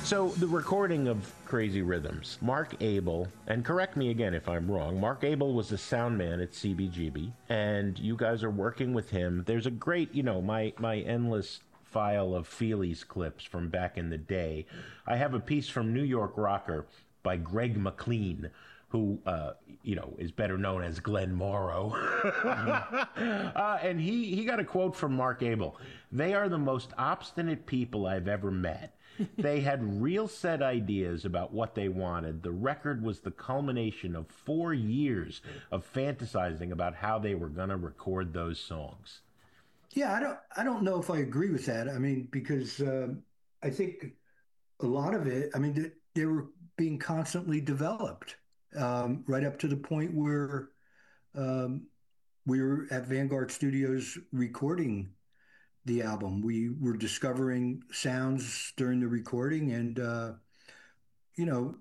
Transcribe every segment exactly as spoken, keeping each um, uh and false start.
So the recording of Crazy Rhythms, Mark Abel, and correct me again if I'm wrong, Mark Abel was the sound man at C B G B, and you guys are working with him. There's a great, you know, my, my endless file of Feelies clips from back in the day. I have a piece from New York Rocker by Greg McLean, who, uh, you know, is better known as Glenn Morrow. mm-hmm. uh, and he, he got a quote from Mark Abel. "They are the most obstinate people I've ever met. They had real set ideas about what they wanted. The record was the culmination of four years of fantasizing about how they were going to record those songs." Yeah, I don't I don't know if I agree with that. I mean, because um, I think a lot of it, I mean, they, they were being constantly developed um, right up to the point where um, we were at Vanguard Studios recording the album. We were discovering sounds during the recording, and uh, you know,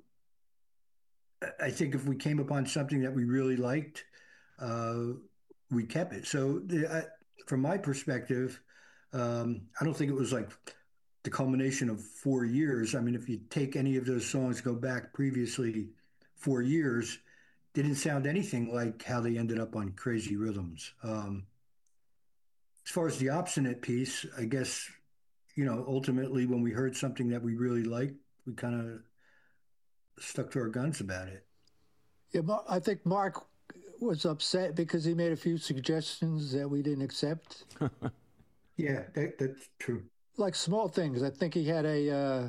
I think if we came upon something that we really liked, uh, we kept it. So, the, I, from my perspective, um, I don't think it was like the culmination of four years. I mean, if you take any of those songs, go back previously four years, didn't sound anything like how they ended up on Crazy Rhythms. Um, as far as the obstinate piece, I guess, you know, ultimately when we heard something that we really liked, we kind of stuck to our guns about it. Yeah, I think Mark was upset because he made a few suggestions that we didn't accept. Yeah, that, that's true. Like small things. I think he had a uh,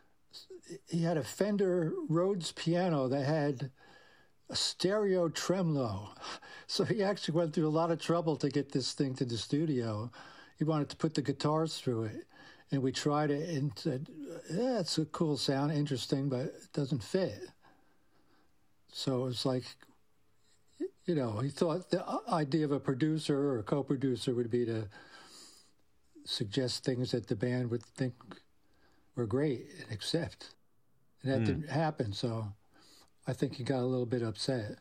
he had a Fender Rhodes piano that had a stereo tremolo. So he actually went through a lot of trouble to get this thing to the studio. He wanted to put the guitars through it. And we tried it and said, yeah, it's a cool sound, interesting, but it doesn't fit. So it was like, you know, he thought the idea of a producer or a co-producer would be to suggest things that the band would think were great and accept. And that mm. didn't happen, so I think he got a little bit upset.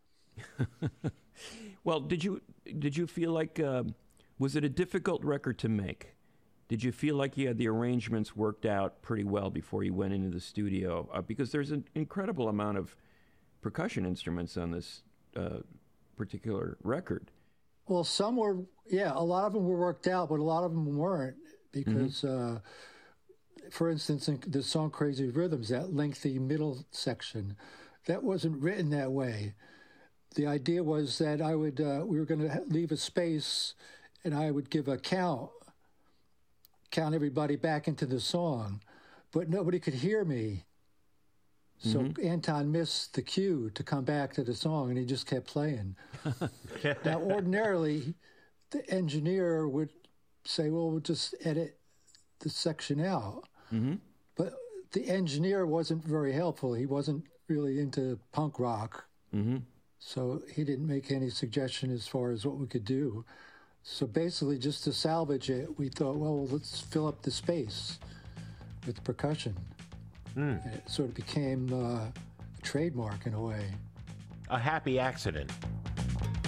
Well, did you did you feel like, uh, was it a difficult record to make? Did you feel like you had the arrangements worked out pretty well before you went into the studio? Uh, because there's an incredible amount of percussion instruments on this uh, particular record. Well, some were, yeah, a lot of them were worked out, but a lot of them weren't because, mm-hmm. uh, for instance, in the song Crazy Rhythms, that lengthy middle section, that wasn't written that way. The idea was that I would, uh, we were going to leave a space and I would give a count, count everybody back into the song, but nobody could hear me. So mm-hmm. Anton missed the cue to come back to the song, and he just kept playing. Now, ordinarily, the engineer would say, well, we'll just edit the section out. Mm-hmm. But the engineer wasn't very helpful. He wasn't really into punk rock. Mm-hmm. So he didn't make any suggestion as far as what we could do. So basically, just to salvage it, we thought, well, let's fill up the space with percussion. Mm. And it sort of became uh, a trademark in a way. A happy accident.